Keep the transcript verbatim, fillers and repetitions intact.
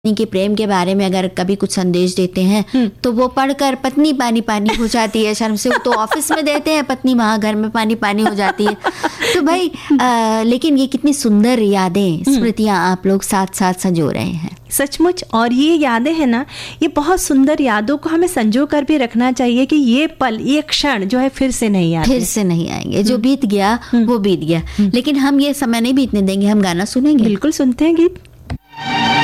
के प्रेम के बारे में अगर कभी कुछ संदेश देते हैं तो वो पढ़कर पत्नी पानी पानी हो जाती है शर्म से। वो तो ऑफिस में देते हैं, पत्नी वहाँ घर में पानी पानी हो जाती है। तो भाई आ, लेकिन ये कितनी सुंदर यादें, स्मृतियाँ आप लोग साथ साथ संजो रहे हैं, सचमुच। और ये यादें हैं ना, ये बहुत सुंदर यादों को हमें संजो कर भी रखना चाहिए कि ये पल, ये क्षण जो है फिर से नहीं आते, फिर से नहीं आएंगे। जो बीत गया वो बीत गया, लेकिन हम ये समय नहीं बीतने देंगे। हम गाना सुनेंगे, बिल्कुल सुनते हैं गीत।